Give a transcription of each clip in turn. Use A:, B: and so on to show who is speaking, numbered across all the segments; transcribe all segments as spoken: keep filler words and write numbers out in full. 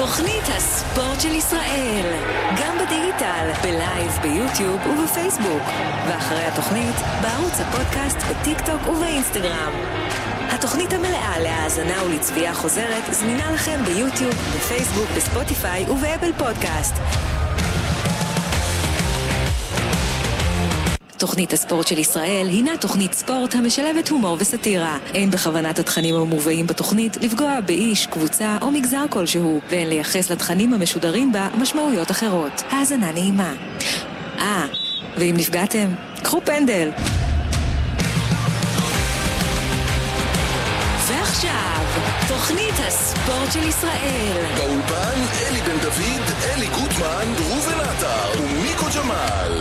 A: תוכנית הספורט של ישראל, גם בדיגיטל, בלייב, ביוטיוב ובפייסבוק, ואחרי התוכנית בערוץ הפודקאסט, בטיק טוק ובאינסטגרם. התוכנית המלאה להאזנה ולצפייה חוזרת זמינה לכם ביוטיוב, בפייסבוק, בספוטיפיי ובאפל פודקאסט. תוכנית הספורט של ישראל הינה תוכנית ספורט המשלבת הומור וסטירה. אין בכוונת התכנים המובאים בתוכנית לפגוע באיש, קבוצה או מגזר כלשהו, ואין לייחס לתכנים המשודרים בה משמעויות אחרות. האזנה נעימה. אה, ואם נפגעתם, קחו פנדל. ועכשיו, תוכנית הספורט של ישראל.
B: באולפן אלי בן דוד, אלי גוטמן, ראובן עטר ומיקו ג'מאל.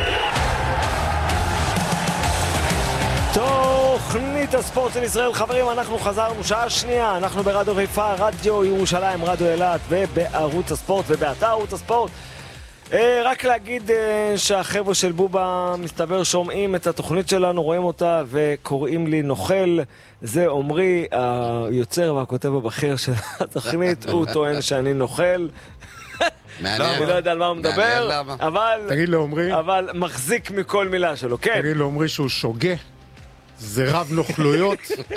C: תוכנית הספורט של ישראל, חברים, אנחנו חזרנו שעה שנייה, אנחנו ברדיו חיפה, רדיו ירושלים, רדיו אילת ובערוץ הספורט ובאתר ערוץ הספורט. אה, רק להגיד אה, שהחבר'ה של בובה מסתבר שומעים את התוכנית שלנו, רואים אותה וקוראים לי נוכל. זה עומרי, היוצר והכותב הבכיר של התוכנית, הוא טוען שאני נוכל. אני לא יודע על מה הוא מדבר, אבל
D: תגיד לעומרי,
C: אבל מחזיק מכל מילה שלו, כן.
D: תגיד לעומרי שהוא שוגה, זה רב נוכלויות,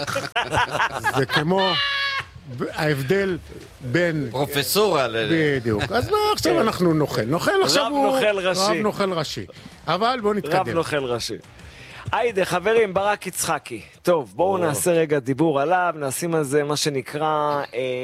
D: זה כמו ההבדל בין
E: פרופסורה
D: בדיוק. אז מה עכשיו אנחנו נוכל, נוכל עכשיו הוא רב נוכל ראשי, אבל בואו נתקדם.
C: רב נוכל ראשי. היידה, חברים, ברק יצחקי. טוב, בואו נעשה רגע דיבור עליו, נשים על זה מה שנקרא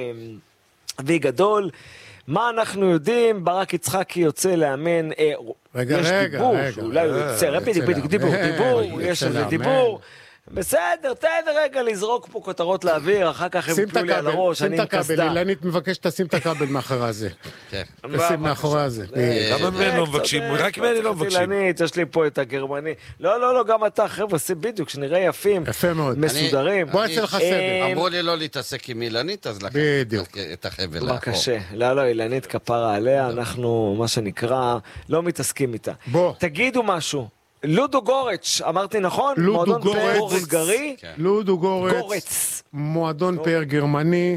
C: וי גדול. מה אנחנו יודעים? ברק יצחקי יוצא לאמן,
D: רגע,
C: יש
D: רגע,
C: דיבור,
D: רגע,
C: שאולי הוא יוצא, בדיוק, בדיוק, דיבור, דיבור, יש על זה דיבור. בסדר, תן רגע לזרוק פה כותרות לאוויר, אחר כך הם יפלו לי על הראש, אני עם קסדה.
D: שים את הכבל, אילנית מבקש תשים את הכבל מאחורי הזה. תשים מאחורי הזה.
E: גם ממנו לא מבקשים, רק ממני לא מבקשים.
C: אילנית, יש לי פה את הגרמני. לא, לא, לא, גם אתה, חבר'ה, שים בדיוק, שנראה יפים, מסודרים.
D: בוא נצא לך סדר.
E: אמרו לי לא להתעסק עם אילנית, אז לקח את החבל.
C: מה קשה? לא, לא, אילנית כפרה עליה, אנחנו, מה שנקרא, לא מתעסקים איתה.
D: בוא.
C: תגידו משהו. לודו גורץ, אמרתי נכון?
D: לודו גורץ,
C: בולגרי?
D: לודו גורץ, מועדון פאר גרמני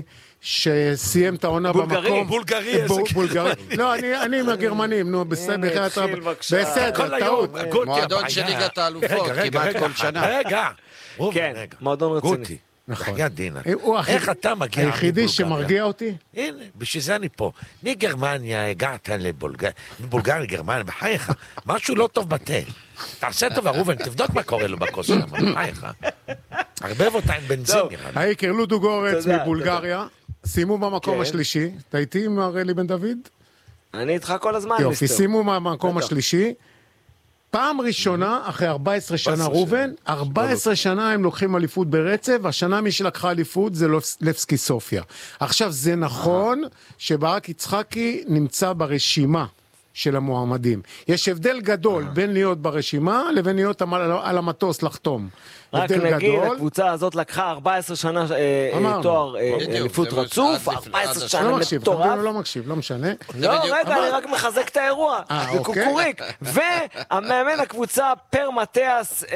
D: שסיים את העונה במקום.
E: בולגרי, איזה
D: בולגרי. לא, אני עם הגרמנים, נו, בסדר, בסדר, טעות.
E: מועדון של ליגת האלופות, כמעט כל שנה.
F: רגע,
C: כן, מועדון רציני.
D: נכון.
F: דינה, איך אתה מגיע?
D: היחידי שמרגיע אותי?
F: הנה, בשביל זה אני פה. מגרמניה הגעת לבולגריה, מבולגריה לגרמניה, בחייך, משהו לא טוב בתה. תעשה טוב, ראובן, תבדוק מה קורה לו בכוס שלנו, בחייך. ערבב אותה עם בנזין.
D: העיקר לודו גורץ מבולגריה, שימו במקום השלישי. אתה איתי עם אלי בן דוד?
C: אני איתך כל הזמן.
D: יופי, שימו במקום השלישי. פעם ראשונה, אחרי ארבע עשרה שנה ראובן, ארבע עשרה שנה הם לוקחים אליפות ברצף, השנה מי שלקחה אליפות זה לבסקי סופיה. עכשיו זה נכון שברק יצחקי נמצא ברשימה של המועמדים. יש הבדל גדול בין להיות ברשימה לבין להיות על המטוס לחתום.
C: רק נגיד, הקבוצה הזאת לקחה ארבע עשרה שנה תואר אליפות רצוף, ארבע עשרה שנה מטורף.
D: לא מקשיב, לא משנה.
C: לא, רגע, אני רק מחזק את האירוע. זה קוקוריק. והמאמן הקבוצה פר מתיאס,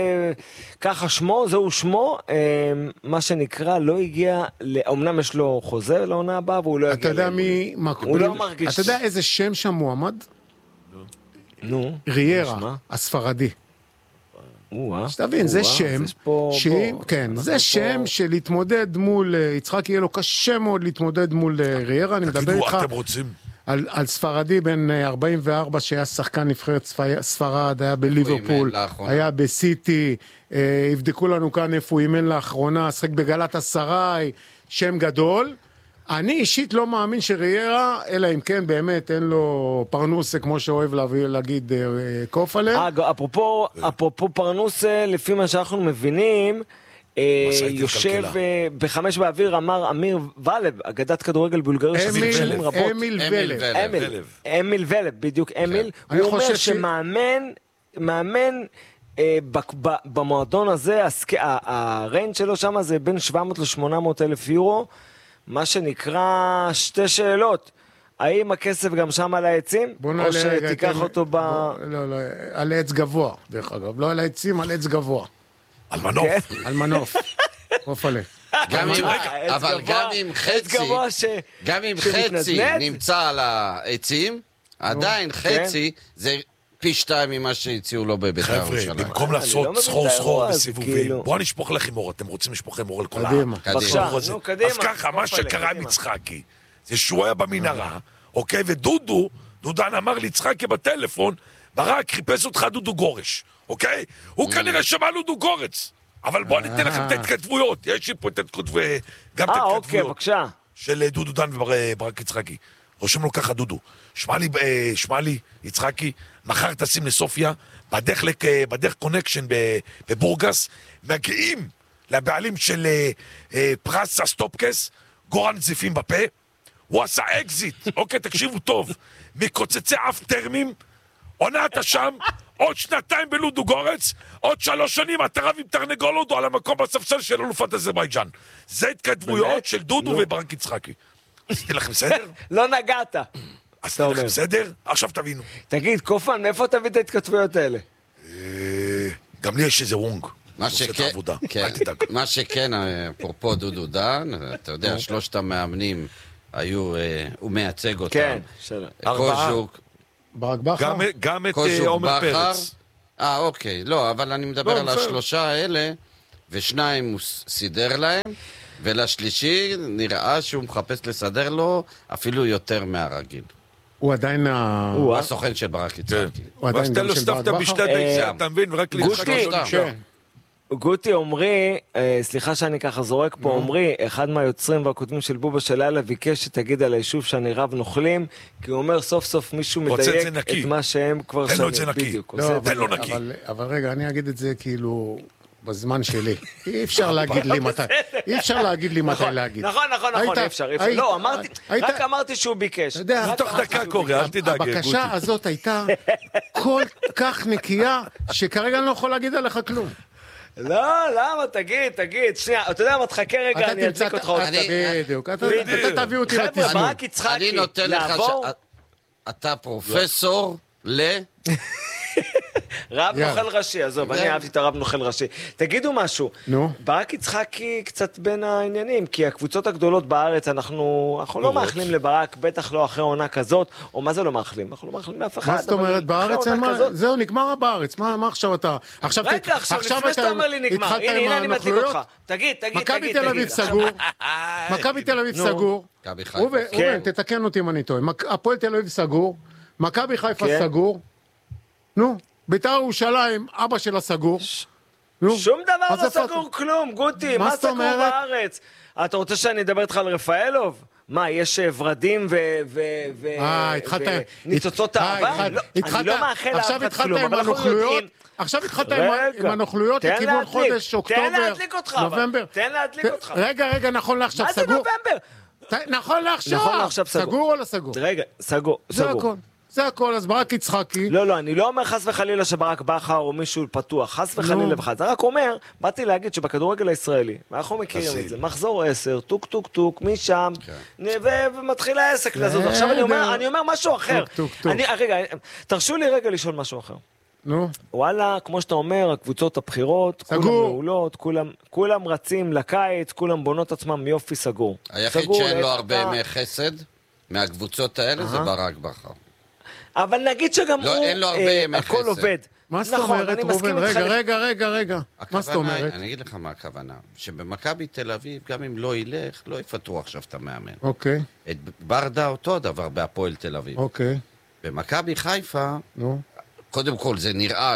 C: ככה שמו, זהו שמו, מה שנקרא, לא הגיע, אמנם יש לו חוזה לעונה הבאה, והוא לא יגיע.
D: אתה יודע מי...
C: הוא לא מרגיש.
D: אתה יודע איזה שם שם מועמד?
C: נו.
D: ריירה, הספרדי. שתבין, זה שם, כן, זה שם שלהתמודד מול, יצחק יהיה לו קשה מאוד להתמודד מול ריירה, אני מדבר איתך על ספרדי בן ארבעים וארבע שהיה שחקן נבחרת ספרד, היה בליברפול, היה בסיטי, הבדקו לנו כאן איפה הוא אימן לאחרונה, שחק בגלת הסראי, שם גדול. אני אישית לא מאמין שריירה, אלא אם כן באמת אין לו פרנוסה, כמו שאוהב להגיד קוף עליהם.
C: אפרופו, אפרופו פרנוסה, לפי מה שאנחנו מבינים, יושב בחמש באוויר, אמר אמיר ולב, אגדת כדורגל בולגריה של שנים רבות.
D: אמיל ולב.
C: אמיל ולב, בדיוק אמיל. הוא אומר שמאמן, מאמן במועדון הזה, הריינג' שלו שם זה בין שבע מאות לשמונה מאות אלף יורו, מה שנקרא שתי שאלות. האם הכסף גם שם על העצים? או שתיקח אותו ב...
D: לא, לא, על עץ גבוה, דרך אגב. לא על העצים, על עץ גבוה.
F: על מנוף.
D: על מנוף. אופלה.
E: אבל גם אם חצי, גם אם חצי נמצא על העצים, עדיין חצי זה פי שתיים ממה שהציעו לו בבית ירושלים.
F: חבר'ה, במקום לעשות סחור סחור בסיבובים, בואו נשפוך לכם אור, אתם רוצים לשפוך לכם אור על כל העם. אז ככה, מה שקרה עם יצחקי, זה שהוא היה במנהרה, אוקיי, ודודו, דודן אמר ליצחקי בטלפון, ברק חיפש אותך דודו גורש, אוקיי? הוא כנראה שמע דודו גורץ, אבל בואו ניתן לכם את ההתכתבויות, יש לי פה את ההתכתבויות של דודו דן וברק יצחקי. רושם לו ככה דודו, שמע לי, שמע לי, יצחקי, מחר תשים לסופיה, בדרך, לק, בדרך קונקשן בבורגס, מגיעים לבעלים של פרס הסטופקס, גורן זיפים בפה, הוא עשה אקזיט, אוקיי, תקשיבו טוב, מקוצצי אף טרמים, עונה אתה שם, עוד שנתיים בלודו גורץ, עוד שלוש שנים אתה רב עם תרנגול הודו על המקום בספסל של אלופת אזרבייג'אן. זה התכתבויות של דודו וברק יצחקי. עשיתי לכם סדר?
C: לא נגעת.
F: עשיתי לכם סדר? עכשיו תבינו.
C: תגיד, קופן, מאיפה תביא את ההתכתבויות האלה?
F: גם לי יש איזה וונג.
E: מה שכן, אפרופו דודו דן, אתה יודע, שלושת המאמנים היו, הוא מייצג אותם.
C: כן, שלום.
E: קוז'וק.
D: ברק בכר?
F: גם את עומר פרץ.
E: אה, אוקיי. לא, אבל אני מדבר על השלושה האלה, ושניים הוא סידר להם, ולשלישי נראה שהוא מחפש לסדר לו אפילו יותר מהרגיל.
D: הוא עדיין...
E: הוא הסוכן של ברק יצחקי.
D: הוא עדיין גם של ברק בכר?
F: אתה מבין, ורק להשחק לא נשאר.
C: גוטי עומרי, סליחה שאני ככה זורק פה, עומרי, אחד מהיוצרים והכותבים של בובה של לילה ביקש שתגיד על היישוב שאני רב נוכלים, כי הוא אומר סוף סוף מישהו מדייק את מה שהם כבר שמים.
F: תן לו את זה נקי. תן לו נקי.
D: אבל רגע, אני אגיד את זה כאילו בזמן שלי. אי אפשר להגיד לי מתי. אי אפשר להגיד לי מתי להגיד.
C: נכון, נכון, נכון, אי אפשר. לא, אמרתי, רק אמרתי שהוא ביקש.
F: תוך דקה קורא, אל תדאג.
D: הבקשה הזאת הייתה כל כך נקייה, שכרגע אני לא יכול להגיד עליך כלום.
C: לא, למה? תגיד, תגיד, שנייה, אתה יודע מה, תחכה רגע, אני אצליק אותך עוד קצת.
D: בדיוק, אתה תביא אותי לתזמון.
C: חבר'ה, ברק יצחקי,
E: אני נותן לך, אתה פרופסור ל...
C: רב נוכל ראשי, עזוב, אני אהבתי את הרב נוכל ראשי. תגידו משהו, ברק יצחקי קצת בין העניינים, כי הקבוצות הגדולות בארץ, אנחנו לא מאחלים לברק, בטח לא אחרי עונה כזאת, או מה זה לא מאחלים? אנחנו לא מאחלים לאף אחד.
D: מה זאת אומרת, בארץ אין מה, זהו, נגמר בארץ, מה עכשיו אתה...
C: רגע, עכשיו, לפני שאתה אומר לי נגמר, הנה, אני מדליק אותך. תגיד, תגיד, תגיד,
D: מכבי תל אביב סגור, מכבי תל אביב סגור, אובן, תתקן אותי אם אני טועה, הפועל תל אביב סגור, מכבי חיפה סגור, נו, בית"ר ירושלים, אבא שלה סגור.
C: שום דבר לא סגור כלום, גוטי, מה סגור בארץ? אתה רוצה שאני אדבר איתך על רפאלוב? מה, יש ורדים וניצוצות אהבה? אני לא מאחל לאף אחד כלום, אבל אנחנו יודעים...
D: עכשיו התחלת עם הנוכלויות לכיוון חודש אוקטובר,
C: נובמבר. תן להדליק אותך, תן להדליק אותך.
D: רגע, רגע, נכון לעכשיו סגור.
C: מה זה נובמבר?
D: נכון לעכשיו. סגור או לא סגור?
C: רגע, סגור.
D: זה הכל. זה הכל, אז ברק יצחקי...
C: לא, לא, אני לא אומר חס וחלילה שברק בכר או מישהו פתוח, חס וחלילה בכלל, זה רק אומר, באתי להגיד שבכדורגל הישראלי, אנחנו מכירים את זה, מחזור עשר, טוק טוק טוק, משם, ומתחיל העסק לזאת. עכשיו אני אומר משהו אחר. רגע, תרשו לי רגע לשאול משהו אחר.
D: נו.
C: וואלה, כמו שאתה אומר, הקבוצות הבחירות, כולם מעולות, כולם רצים לקיץ, כולם בונות עצמם יופי סגור.
E: היחיד שאין לו הרבה ימי חסד מהקבוצות האלה זה ברק בכר.
C: אבל נגיד שגם הוא, הכל עובד.
D: מה זאת אומרת, רובן? רגע, רגע, רגע, רגע. מה זאת אומרת?
E: אני אגיד לך מה הכוונה. שבמכבי תל אביב, גם אם לא ילך, לא יפתרו עכשיו את המאמן.
D: אוקיי.
E: את ברדה אותו דבר בהפועל תל אביב.
D: אוקיי.
E: במכבי חיפה, קודם כל זה נראה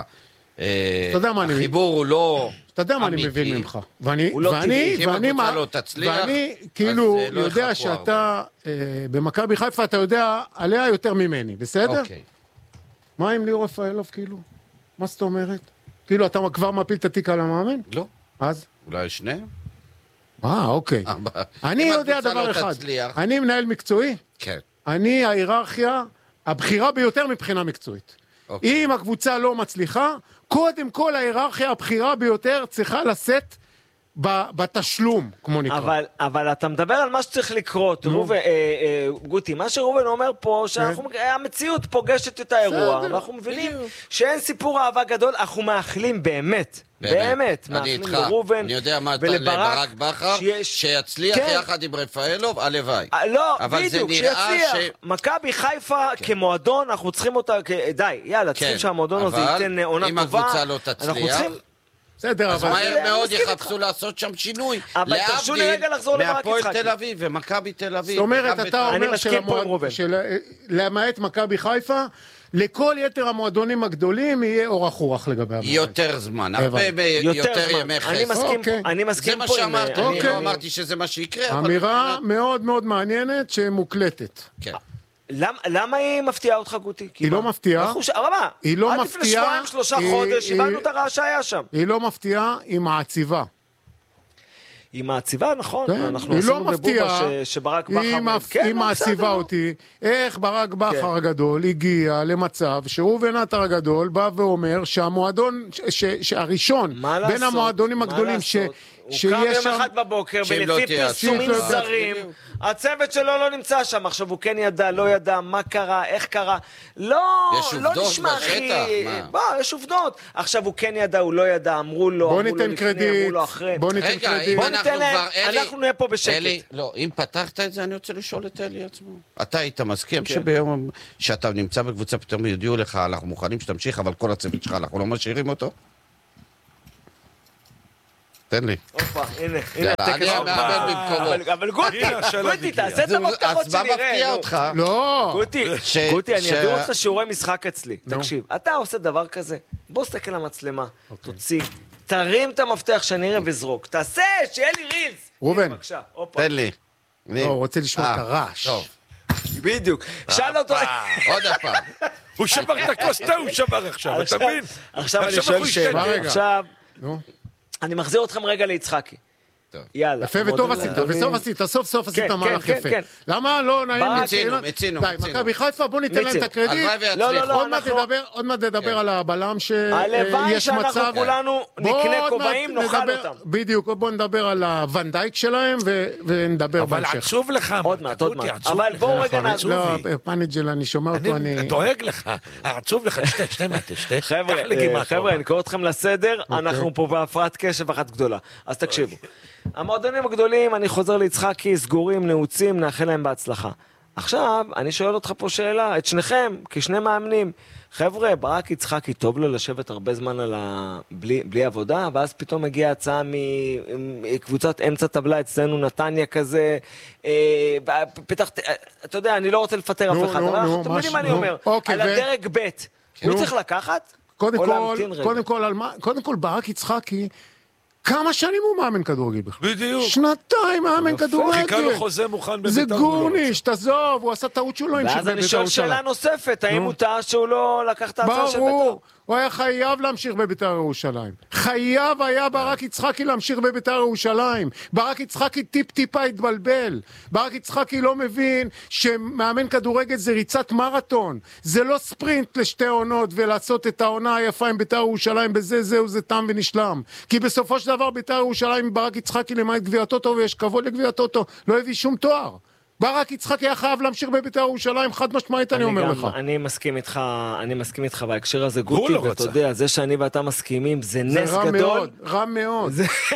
E: שהחיבור הוא לא...
D: אתה יודע מה אני מבין ממך. ואני, ואני, ואני, ואני כאילו יודע שאתה במכבי חיפה, אתה יודע עליה יותר ממני, בסדר?
E: אוקיי.
D: מה עם ליאור רפאלוב, כאילו? מה זאת אומרת? כאילו, אתה כבר מפיל את התיק על המאמן?
E: לא.
D: אז?
E: אולי שניהם?
D: אה, אוקיי. אני יודע דבר אחד. אני מנהל מקצועי.
E: כן.
D: אני ההיררכיה הבכירה ביותר מבחינה מקצועית. אם הקבוצה לא מצליחה, קודם כל ההיררכיה הבכירה ביותר צריכה לשאת בתשלום, כמו נקרא.
C: אבל, אבל אתה מדבר על מה שצריך לקרות, רוב, אה, אה, גוטי, מה שרובן אומר פה, שהמציאות פוגשת את האירוע, ואנחנו מבינים שאין סיפור אהבה גדול, אנחנו מאחלים באמת, באמת, מאחלים לרובן,
E: אני יודע מה לברק בכר, שיצליח יחד עם רפאלוב, הלוואי.
C: לא, בדיוק, שיצליח. מכבי חיפה כמועדון, אנחנו צריכים אותה, די, יאללה, צריכים שהמועדון הזה ייתן עונה טובה.
E: אם הקבוצה לא תצליח,
D: בסדר,
E: אז מהר מאוד יחפשו לעשות שם שינוי.
C: אבל תרשו לי רגע לחזור לברק יצחקי.
E: מהפועל תל אביב ומכבי תל אביב.
D: זאת אומרת, אתה אומר שלמעט מכבי חיפה, לכל יתר המועדונים הגדולים יהיה אורח רוח לגבי המועדון.
E: יותר זמן, הרבה יותר ימי חסד.
C: אני מסכים פה.
E: זה מה שאמרתי, אני לא אמרתי שזה מה שיקרה.
D: אמירה מאוד מאוד מעניינת שמוקלטת.
E: כן.
C: למה היא מפתיעה אותך, גוטי?
D: היא לא מפתיעה. היא לא מפתיעה.
C: עד לפני שבועיים, שלושה חודש, הבנו את הרעש שהיה שם.
D: היא לא מפתיעה, היא מעציבה.
C: היא מעציבה, נכון. אנחנו עשינו בבובה שברק בכר...
D: היא מעציבה אותי. איך ברק בכר הגדול הגיע למצב שראובן עטר הגדול בא ואומר שהמועדון, שהראשון בין המועדונים הגדולים ש...
C: הוא קם יום אחד בבוקר, ולפי פרסומים זרים, הצוות שלו לא נמצא שם. עכשיו הוא כן ידע, לא ידע, מה קרה, איך קרה. לא, לא נשמע הכי... בוא, יש עובדות. עכשיו הוא כן ידע, הוא לא ידע, אמרו לו, אמרו לו לפני, אמרו לו אחרי.
D: בוא ניתן קרדיט.
C: בוא ניתן להם, אנחנו נהיה פה בשקט.
E: אלי, לא, אם פתחת את זה, אני רוצה לשאול את אלי עצמו. אתה היית מסכים שביום שאתה נמצא בקבוצה, פתאום יודיעו לך, אנחנו מוכנים שתמשיך, אבל כל הצוות שלך, אנחנו לא משאירים אותו? תן לי.
C: אופה, הנה, הנה.
E: אני המאמן במקומו.
C: אבל גוטי, גוטי, תעשה את המפתחות שנראה.
E: אז מה מפתיע אותך?
D: לא.
C: גוטי, גוטי, אני אעביר אותך שיעורי משחק אצלי. תקשיב, אתה עושה דבר כזה, בוא סתכל למצלמה, תוציא, תרים את המפתח שנראה וזרוק. תעשה, שיהיה לי רילס.
D: רובן.
E: תן לי.
D: לא, הוא רוצה לשמוע את הרעש.
C: בדיוק. שאל אותו...
E: עוד הפעם.
F: הוא שבר את הקוסטה, הוא שבר עכשיו, אתה מבין?
C: עכשיו אני שואל שאלה. עכשיו... אני מחזיר אתכם רגע ליצחקי.
D: יאללה. יפה וטוב עשית, וסוף עשית, סוף סוף עשית מהלך יפה. למה לא נעים?
E: מצינו, מצינו.
D: די, מכבי חיפה, בוא ניתן להם את הקרדיט. עוד מעט נדבר על הבלם שיש מצב.
C: הלוואי שאנחנו כולנו נקנה כובעים, נאכל אותם.
D: בדיוק, בוא נדבר על הוונדייק שלהם, ונדבר בהמשך.
F: אבל עצוב לך.
C: עוד מעט, עוד מעט. אבל בואו רגע נעצוב.
D: לא, פאנג'ל, אני שומע אותו, אני...
F: אני דואג לך. עצוב לך, שתי, שתי מעט, שתי.
C: חבר'ה, אני קורא אתכם לסדר, אנחנו פה בהפרעת קשב אחת גדולה. אז תקשיבו. המועדונים הגדולים, אני חוזר ליצחקי, סגורים, נעוצים, נאחל להם בהצלחה. עכשיו, אני שואל אותך פה שאלה, את שניכם, כשני מאמנים. חבר'ה, ברק יצחקי, טוב לו לשבת הרבה זמן על ה... בלי, בלי עבודה, ואז פתאום הגיעה הצעה מקבוצת אמצע טבלה אצלנו, נתניה כזה, אה, פתח, אתה יודע, אני לא רוצה לפטר אף אחד, אבל אתם יודעים מה אני אומר, על הדרג ב', הוא צריך לקחת?
D: קודם כל, קודם כל, קודם כל, ברק יצחקי, כמה שנים הוא מאמן כדורגל בכלל?
F: בדיוק.
D: שנתיים מאמן כדורגל.
F: חיכה לו חוזה מוכן בביתר.
D: זה גורניש, תעזוב, הוא עשה טעות שהוא לא המשיך בביתר ירושלים.
C: ואז אני שואל שאלה נוספת, האם הוא טעה שהוא לא לקח את ההצעה של ביתר?
D: ברור, הוא היה חייב להמשיך בביתר ירושלים. חייב היה ברק יצחקי להמשיך בביתר ירושלים. ברק יצחקי טיפ טיפה התבלבל. ברק יצחקי לא מבין שמאמן כדורגל זה ריצת מרתון. זה לא ספרינט לשתי עונות ולעשות את העונה היפה עם ביתר ירושלים בזה זהו זה תם ונשלם. כי בסופו של דבר ביתר ירושלים ברק יצחקי למעט גביע טוטו ויש כבוד לגביע טוטו לא הביא שום תואר. ברק יצחקי היה חייב להמשיך בביתר ירושלים, חד משמעית אני אומר לך.
C: אני מסכים איתך, אני מסכים איתך בהקשר הזה גוטי, ואתה יודע, זה שאני ואתה מסכימים, זה נס גדול.
D: זה רע מאוד, רע מאוד.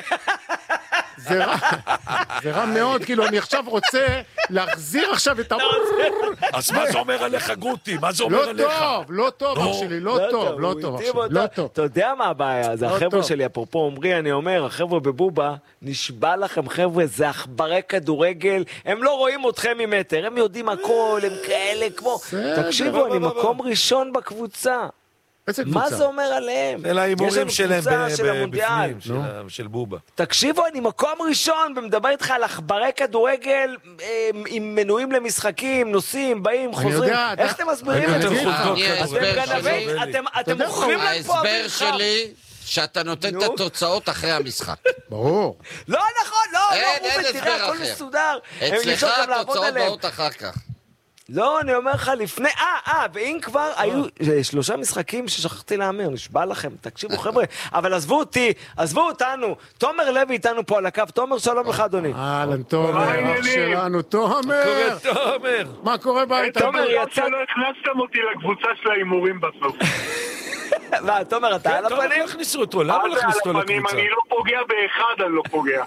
D: זה רע, זה רע מאוד, כאילו אני עכשיו רוצה להחזיר עכשיו את ה...
F: אז מה זה אומר עליך גוטי? מה זה אומר עליך?
D: לא טוב, לא טוב אח שלי, לא טוב, לא טוב, לא טוב.
C: אתה יודע מה הבעיה? זה החבר'ה שלי, אפרופו אומרי, אני אומר, החבר'ה בבובה, נשבע לכם חבר'ה, זה עכברי כדורגל, הם לא רואים אתכם ממטר, הם יודעים הכל, הם כאלה כמו... תקשיבו, אני מקום ראשון בקבוצה. מה זה אומר עליהם?
F: אלא ההימורים שלהם בפנים, של בובה.
C: תקשיבו, אני מקום ראשון ומדבר איתך על עכברי כדורגל עם מנויים למשחקים, נוסעים, באים, חוזרים. איך אתם מסבירים את זה? אתם מוכרים להם פה אוויר חם.
E: ההסבר שלי שאתה נותן את התוצאות אחרי המשחק.
D: ברור.
C: לא נכון, לא,
E: אין הסבר אחר.
C: הכל מסודר.
E: אצלך התוצאות באות אחר כך.
C: לא, אני אומר לך לפני, אה, אה, ואם כבר היו שלושה משחקים ששכחתי לאמר, נשבע לכם, תקשיבו חבר'ה, אבל עזבו אותי, עזבו אותנו, תומר לוי איתנו פה על הקו, תומר שלום לך אדוני.
D: אהלן, תומר, אח שלנו, תומר.
F: תומר.
D: מה קורה בית?
C: תומר יצא...
G: לא הכנסתם אותי לקבוצה של האימורים בסוף.
C: מה, תומר, אתה על הפנים?
F: לא הכניסו אותו, למה לא הכניסו אותו לקבוצה?
G: אני לא פוגע באחד, אני לא פוגע.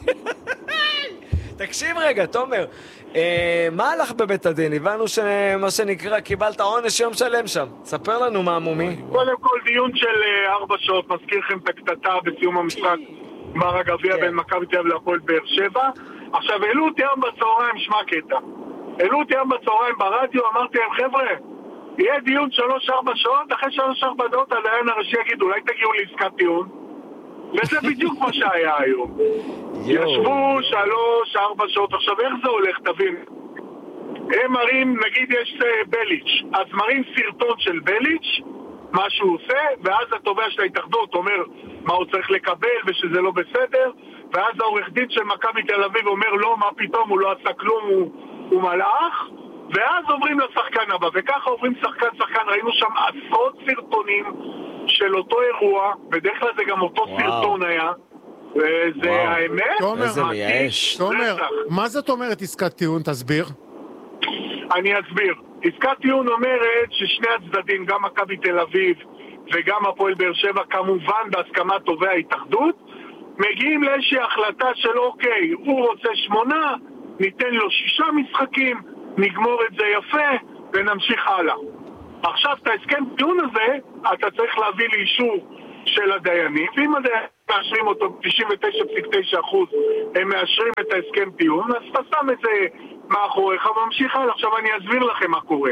C: תקשיב רגע, תומר, מה הלך בבית הדין? הבנו שמה שנקרא, קיבלת עונש יום שלם שם. ספר לנו מה מומי.
G: קודם כל דיון של ארבע שעות, מזכיר לכם את הקטטה בסיום המשחק גמר הגביע בין מכבי תל אביב להפועל באר שבע. עכשיו, העלו אותי היום בצהריים, שמע קטע. העלו אותי היום בצהריים ברדיו, אמרתי להם, חבר'ה, יהיה דיון שלוש ארבע שעות, אחרי שלוש ארבע דעות הדיין הראשי יגיד, אולי תגיעו לעסקת טיעון. וזה בדיוק מה שהיה היום. ישבו שלוש ארבע שעות. עכשיו, איך זה הולך, תבין? הם מראים, נגיד יש בליץ', אז מראים סרטון של בליץ', מה שהוא עושה, ואז התובע של ההתאחדות אומר מה הוא צריך לקבל ושזה לא בסדר, ואז העורך דין של מכבי תל אביב אומר לא, מה פתאום, הוא לא עשה כלום, הוא, הוא מלאך, ואז עוברים לשחקן הבא, וככה עוברים שחקן שחקן. ראינו שם עשרות סרטונים של אותו אירוע, בדרך כלל זה גם אותו וואו. סרטון היה, וזה וואו. האמת,
D: תומר, מייאש. תומר, מה זאת אומרת עסקת טיעון? תסביר.
G: אני אסביר. עסקת טיעון אומרת ששני הצדדים, גם מכבי תל אביב וגם הפועל באר שבע, כמובן בהסכמת תובע ההתאחדות, מגיעים לאיזושהי החלטה של אוקיי, הוא רוצה שמונה, ניתן לו שישה משחקים, נגמור את זה יפה ונמשיך הלאה. עכשיו, את ההסכם טיעון הזה, אתה צריך להביא לאישור של הדיינים, ואם הדיינים מאשרים אותו תשעים ותשע נקודה תשע אחוז, הם מאשרים את ההסכם טיעון, אז אתה שם את זה מאחוריך וממשיך הלאה. עכשיו אני אסביר לכם מה קורה.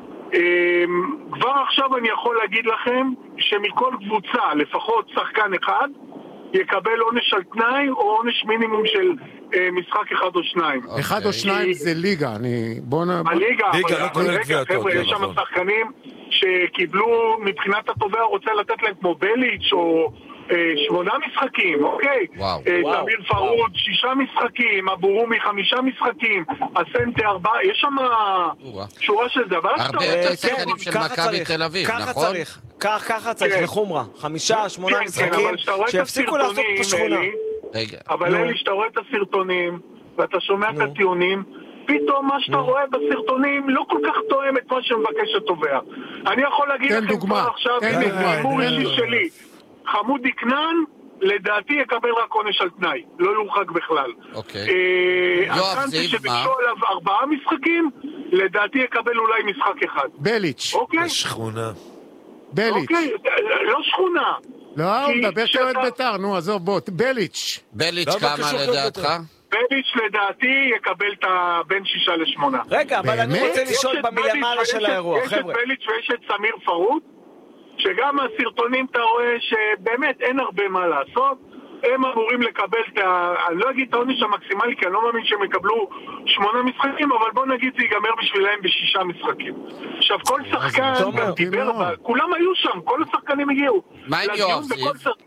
G: כבר עכשיו אני יכול להגיד לכם שמכל קבוצה, לפחות שחקן אחד, יקבל עונש על תנאי או עונש מינימום של משחק אחד או שניים.
D: אחד או שניים זה ליגה, אני... בוא נ...
G: הליגה, אבל רגע, חבר'ה, יש שם שחקנים שקיבלו, מבחינת התובע רוצה לתת להם כמו בליץ' או שמונה משחקים, אוקיי? תמיר פרוד, שישה משחקים, אבורומי חמישה משחקים, הסנטה ארבעה, יש שם שורה של דבר.
E: הרבה יותר שחקנים של מכבי תל אביב, נכון?
C: ככה צריך, ככה צריך לחומרה, חמישה, שמונה משחקים, שיפסיקו לעשות פה שכונה.
G: אבל אלי, שאתה רואה את הסרטונים, ואתה שומע את הטיעונים, פתאום מה שאתה רואה בסרטונים לא כל כך תואם את מה שמבקש התובע. אני יכול להגיד לכם כבר עכשיו, הימור אישי שלי, חמודי כנען, לדעתי יקבל רק עונש על תנאי, לא יורחק בכלל.
E: אוקיי.
G: הקנטי שביקשו עליו ארבעה משחקים, לדעתי יקבל אולי משחק אחד.
D: בליץ'.
G: אוקיי?
F: שכונה.
D: בליץ'.
G: אוקיי, לא שכונה.
D: לא, הוא מדבר כאוהד בית"ר, נו, עזוב, בוא, בליץ'.
E: בליץ' כמה לדעתך?
G: בליץ' לדעתי יקבל את בין שישה לשמונה.
C: רגע, אבל אני רוצה לשאול במלמעלה של האירוע, חבר'ה.
G: יש את בליץ' ויש את סמיר פרוד, שגם הסרטונים אתה רואה שבאמת אין הרבה מה לעשות, הם אמורים לקבל את ה... אני לא אגיד את העונש המקסימלי, כי אני לא מאמין שהם יקבלו שמונה משחקים, אבל בוא נגיד זה ייגמר בשבילהם בשישה משחקים. עכשיו, כל שחקן דיבר, כולם היו שם, כל השחקנים הגיעו.
E: מה עם יואב זיו?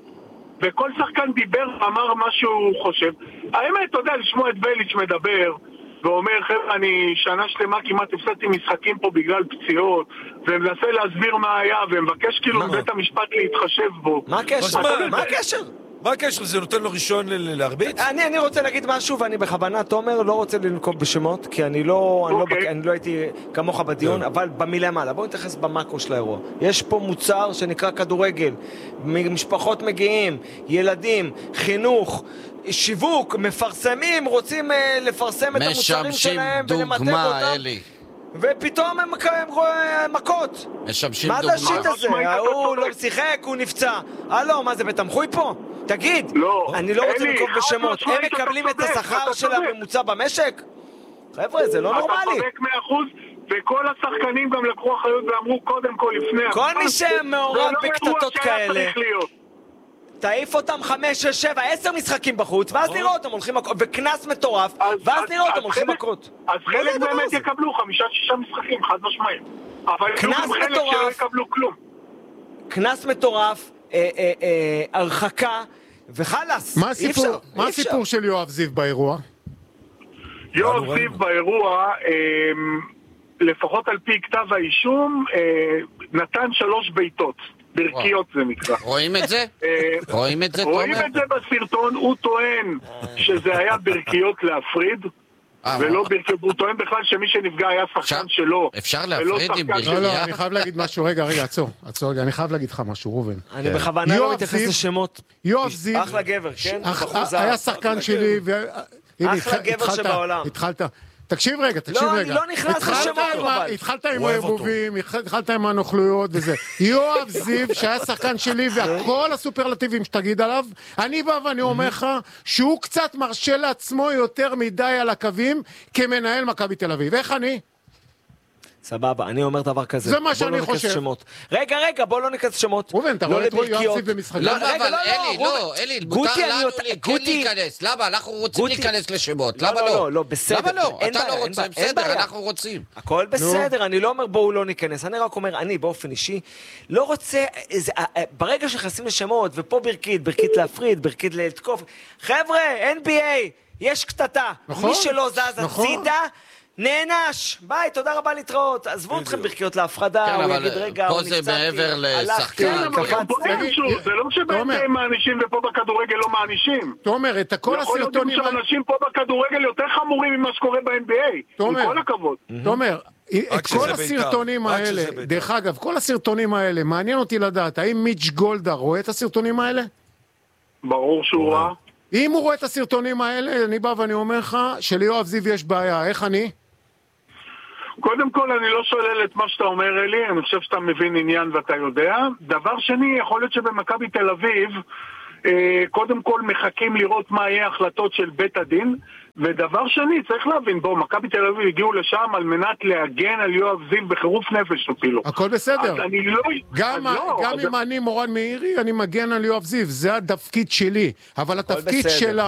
G: וכל שחקן דיבר, אמר מה שהוא חושב. האמת, אתה יודע, לשמוע את בליץ' מדבר, ואומר, חבר'ה, אני שנה שלמה כמעט הפסדתי משחקים פה בגלל פציעות, ומנסה להסביר מה היה, ומבקש כאילו מבית המשפט להתחשב בו.
C: מה הקשר? מה הקשר?
F: מה הקשר? זה נותן לו ראשון להרביץ?
C: אני, אני רוצה להגיד משהו, ואני בכוונה, תומר, לא רוצה לנקוב בשמות, כי אני לא, אני לא, אני לא הייתי כמוך בדיון, אבל במילה מעלה, בואו נתייחס במאקו של האירוע. יש פה מוצר שנקרא כדורגל, משפחות מגיעים, ילדים, חינוך, שיווק, מפרסמים, רוצים uh, לפרסם את המוצרים שלהם ולמתג אותם. משמשים דוגמה, אלי. ופתאום הם מכות.
E: משמשים
C: דוגמה. מה זה השיט הזה? הוא לא שיחק, הוא נפצע. הלו, מה זה בתמחוי פה? תגיד,
G: לא,
C: אני לא רוצה לקרוא בשמות. הם מקבלים את השכר של הממוצע במשק? חבר'ה, זה לא נורמלי.
G: אתה צודק מאה אחוז, וכל השחקנים גם לקחו אחריות ואמרו קודם כל לפני.
C: כל מי שמעורב בקטטות כאלה, תעיף אותם חמש, שש, שבע, עשר משחקים בחוץ, ואז נראה אותם הולכים מכות, וכנס מטורף, ואז נראה אותם הולכים מכות.
G: אז חלק באמת יקבלו חמישה, שישה משחקים, חד משמעיים. אבל
C: כנס מטורף, כנס מטורף, הרחקה, וחלס, אי אפשר.
D: מה הסיפור של יואב זיו באירוע?
G: יואב זיו באירוע, לפחות על פי כתב האישום, נתן שלוש ביתות. ברכיות זה נקרא.
E: רואים את זה? רואים את זה, תומר?
G: רואים את זה בסרטון, הוא טוען שזה היה ברכיות להפריד. ולא ברכיות, הוא טוען בכלל שמי שנפגע היה שחקן שלו.
E: אפשר להפריד עם ברכיה?
D: לא, לא, אני חייב להגיד משהו, רגע, רגע, עצור, עצור, רגע, אני חייב להגיד לך משהו, ראובן.
C: אני בכוונה לא מתייחס לשמות.
D: יואב זיו,
C: אחלה גבר, כן?
D: היה שחקן שלי,
C: אחלה גבר שבעולם.
D: התחלת, תקשיב רגע, תקשיב
C: לא,
D: רגע.
C: אני לא נכנס לשמות.
D: התחלת עם הערבובים, התחלת עם הנוכלויות וזה. יואב זיו, שהיה שחקן שלי, וכל הסופרלטיבים שתגיד עליו, אני בא ואני אומר לך, שהוא קצת מרשה לעצמו יותר מדי על הקווים, כמנהל מכבי תל אביב. איך אני?
C: סבבה, אני אומר דבר כזה.
D: זה מה שאני חושב.
C: רגע, רגע, בוא לא ניכנס שמות.
D: ראובן, אתה רואה את יואב זיו במשחקים?
E: למה, אבל אלי, לא, אלי, מותר לנו כן להיכנס. למה? אנחנו רוצים להיכנס לשמות. למה לא?
C: לא, לא, בסדר.
E: למה לא? אתה לא רוצה, בסדר, אנחנו רוצים.
C: הכל בסדר, אני לא אומר בואו לא ניכנס. אני רק אומר, אני באופן אישי, לא רוצה, ברגע שנכנסים לשמות, ופה ברכית, ברכית להפריד, ברכית לתקוף, חבר'ה, אן בי איי, יש קטטה. מי שלא זז הצידה, נענש, ביי, תודה רבה להתראות. עזבו אתכם ברכיות להפרדה, הוא יגיד רגע,
E: פה זה מעבר לשחקן.
G: זה לא שבאמת מענישים ופה בכדורגל לא מענישים.
D: תומר, את כל הסרטונים...
G: יכול להיות שאנשים פה בכדורגל יותר חמורים ממה שקורה ב-אן בי איי. עם כל הכבוד.
D: תומר, את כל הסרטונים האלה, דרך אגב, כל הסרטונים האלה, מעניין אותי לדעת, האם מיץ' גולדה רואה את הסרטונים האלה?
G: ברור שהוא ראה.
D: אם הוא רואה את הסרטונים האלה, אני בא ואני אומר לך, שליואב זיו יש בעיה, איך אני?
G: קודם כל, אני לא שולל את מה שאתה אומר, אלי, אני חושב שאתה מבין עניין ואתה יודע. דבר שני, יכול להיות שבמכבי תל אביב, אה, קודם כל מחכים לראות מה יהיה החלטות של בית הדין, ודבר שני, צריך להבין, בוא, מכבי תל אביב הגיעו לשם על מנת להגן על יואב זיו בחירוף נפש אפילו.
D: הכל בסדר.
G: אז אני לא...
D: גם,
G: אז לא,
D: גם
G: אז...
D: אם אני מורן מאירי, אני מגן על יואב זיו, זה התפקיד שלי. אבל התפקיד שלה...